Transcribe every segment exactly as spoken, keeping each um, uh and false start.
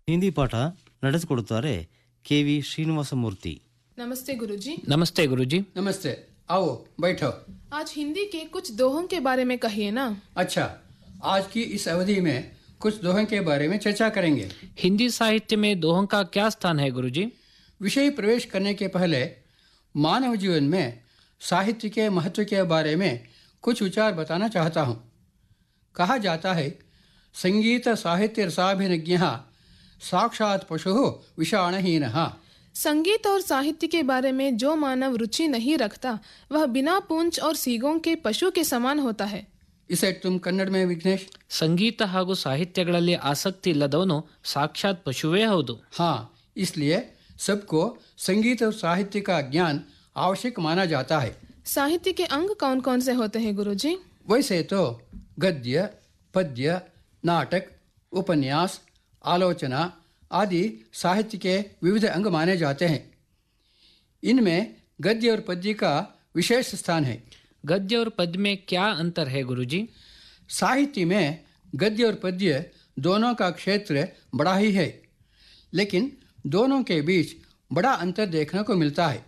ಹಿಂದಿ ಪಾಠ ನಡೆಸಿಕೊಡುತ್ತಾರೆ K V Srinivasa Murthy. नमस्ते गुरुजी। नमस्ते गुरुजी। नमस्ते, आओ बैठो। आज हिंदी के कुछ दोहों के बारे में कहिए ना। अच्छा, आज की इस अवधि में कुछ दोहों के बारे में चर्चा करेंगे। हिंदी साहित्य में दोहों का क्या स्थान है गुरुजी? विषय प्रवेश करने के पहले मानव जीवन में साहित्य के महत्व के बारे में कुछ विचार बताना चाहता हूँ। कहा जाता है, संगीत साहित्य रसाभिनज्ञः साक्षात पशुः विषाणहीनः। संगीत और साहित्य के बारे में जो मानव रुचि नहीं रखता वह बिना पूंछ और सीगों के पशु के समान होता है। इसे तुम कन्नड़ में विघ्नेश? ಸಂಗೀತ ಹಾಗೂ ಸಾಹಿತ್ಯಗಳಲ್ಲಿ ಆಸಕ್ತಿ ಇಲ್ಲದವನು ಸಾಕ್ಷಾತ್ ಪಶುವೇ ಹೌದು. हाँ, इसलिए सबको संगीत और साहित्य का ज्ञान आवश्यक माना जाता है। साहित्य के अंग कौन कौन से होते हैं गुरुजी? वैसे तो गद्य, पद्य, नाटक, उपन्यास, आलोचना आदि साहित्य के विविध अंग माने जाते हैं। इनमें गद्य और पद्य का विशेष स्थान है। गद्य और पद्य में क्या अंतर है गुरुजी? साहित्य में गद्य और पद्य दोनों का क्षेत्र बड़ा ही है, लेकिन दोनों के बीच बड़ा अंतर देखने को मिलता है।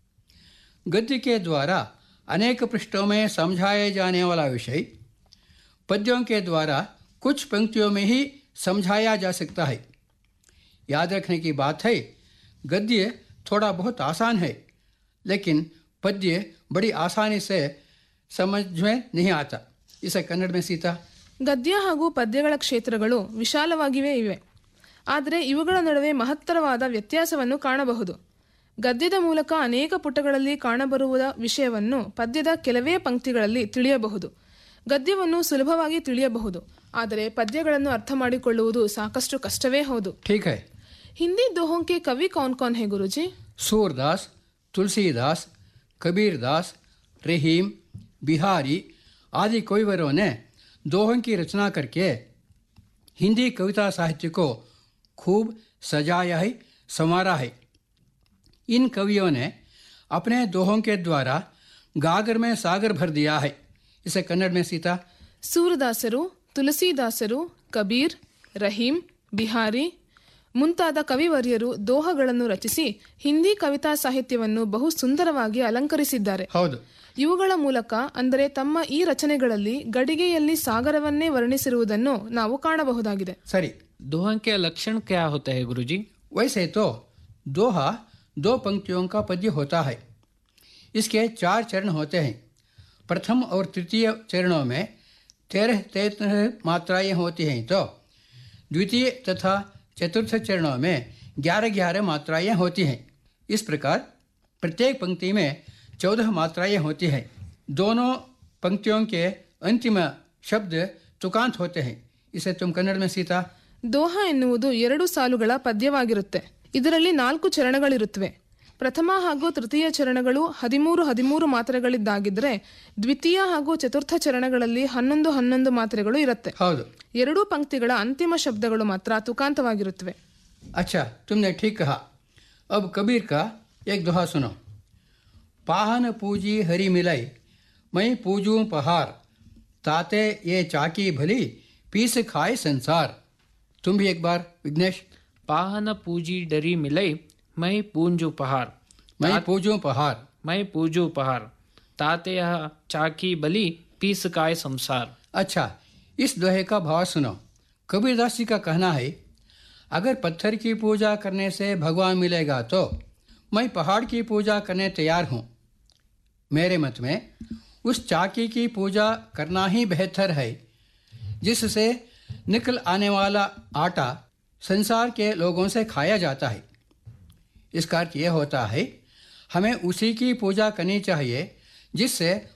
गद्य के द्वारा अनेक पृष्ठों में समझाए जाने वाला विषय पद्यों के द्वारा कुछ पंक्तियों में ही समझाया जा सकता है। याद रखने की बात है, गद्य थोड़ा बहुत आसान है, लेकिन पद्य बड़ी आसानी से समझ में नहीं आता। इसे कन्नड़ में सीता? ಗದ್ಯ ಹಾಗೂ ಪದ್ಯಗಳ ಕ್ಷೇತ್ರಗಳು ವಿಶಾಲವಾಗಿವೆ ಇವೆ, ಆದರೆ ಇವುಗಳ ನಡುವೆ ಮಹತ್ತರವಾದ ವ್ಯತ್ಯಾಸವನ್ನು ಕಾಣಬಹುದು. ಗದ್ಯದ ಮೂಲಕ ಅನೇಕ ಪುಟಗಳಲ್ಲಿ ಕಾಣಬರುವ ವಿಷಯವನ್ನು ಪದ್ಯದ ಕೆಲವೇ ಪಂಕ್ತಿಗಳಲ್ಲಿ ತಿಳಿಯಬಹುದು. ಗದ್ಯವನ್ನು ಸುಲಭವಾಗಿ ತಿಳಿಯಬಹುದು, ಆದರೆ ಪದ್ಯಗಳನ್ನು ಅರ್ಥ ಮಾಡಿಕೊಳ್ಳುವುದು ಸಾಕಷ್ಟು ಕಷ್ಟವೇ ಹೌದು. ठीक है। हिंदी दोहों के कवि कौन कौन है गुरुजी? सूरदास, तुलसीदास, कबीरदास, रहीम, बिहारी आदि कविवरों ने दोहों की रचना करके हिंदी कविता साहित्य को खूब सजाया है, संवारा है। इन कवियों ने अपने दोहों के द्वारा गागर में सागर भर दिया है। इसे कन्नड़ में सीता? ಸೂರದಾಸರು, ತುಳಸಿದಾಸರು, ಕಬೀರ್, ರಹೀಂ, ಬಿಹಾರಿ ಮುಂತಾದ ಕವಿವರ್ಯರು ದೋಹಗಳನ್ನು ರಚಿಸಿ ಹಿಂದಿ ಕವಿತಾ ಸಾಹಿತ್ಯವನ್ನು ಬಹು ಸುಂದರವಾಗಿ ಅಲಂಕರಿಸಿದ್ದಾರೆ. ಹೌದು. ಇವುಗಳ ಮೂಲಕ ಅಂದರೆ ತಮ್ಮ ಈ ರಚನೆಗಳಲ್ಲಿ ಗಡಿಗೆಯಲ್ಲಿ ಸಾಗರವನ್ನೇ ವರ್ಣಿಸಿರುವುದನ್ನು ನಾವು ಕಾಣಬಹುದಾಗಿದೆ. सरी। दोहों के लक्षण क्या होते हैं गुरुजी? वैसे तो दोहा दो पंक्तियों का पद्य होता है। इसके चार चरण होते हैं। प्रथम और तृतीय चरणों में तेरह तेरह मात्राएं होती हैं, तो द्वितीय तथा चतुर्थ चरणों में ग्यारह ग्यारह मात्राएं होती हैं। इस प्रकार प्रत्येक पंक्ति में चौदह मात्राएं होती हैं। दोनों पंक्तियों के अंतिम शब्द तुकांत होते हैं। इसे तुम कन्नड़ में सीता? ದೋಹ ಎನ್ನುವುದು ಎರಡು ಸಾಲುಗಳ ಪದ್ಯವಾಗಿರುತ್ತೆ. ಇದರಲ್ಲಿ ನಾಲ್ಕು ಚರಣಗಳಿರುತ್ತವೆ. ಪ್ರಥಮ ಹಾಗೂ ತೃತೀಯ ಚರಣಗಳು ಹದಿಮೂರು ಹದಿಮೂರು ಮಾತ್ರೆಗಳಿದ್ದಾಗಿದ್ದರೆ ದ್ವಿತೀಯ ಹಾಗೂ ಚತುರ್ಥ ಚರಣಗಳಲ್ಲಿ ಹನ್ನೊಂದು ಹನ್ನೊಂದು ಮಾತ್ರೆಗಳು ಇರುತ್ತೆ. ಹೌದು. ಎರಡೂ ಪಂಕ್ತಿಗಳ ಅಂತಿಮ ಶಬ್ದಗಳು ಮಾತ್ರ ತುಕಾಂತವಾಗಿರುತ್ತವೆ. अच्छा, तुमने ठीक कहा। अब कबीर का एक दोहा सुनो। पाहन पूजी हरि मिलाई, मैं पूजूं पहार, ताते ये चाकी भली, पीस खाए संसार। तुम भी एक बार विघ्नेश? पाहन पूजी डरी मिलई, मैं पूंजू पहार, मैं पूजूं पहार, मैं पूजू पहार, ताते यह चाकी बली, पीस काय संसार। अच्छा, इस दोहे का भाव सुनो। कबीरदास जी का कहना है, अगर पत्थर की पूजा करने से भगवान मिलेगा तो मैं पहाड़ की पूजा करने तैयार हूँ। मेरे मत में उस चाकी की पूजा करना ही बेहतर है जिससे निकल आने वाला आटा संसार के लोगों से खाया जाता है। इसका अर्थ यह होता है, हमें उसी की पूजा करनी चाहिए जिससे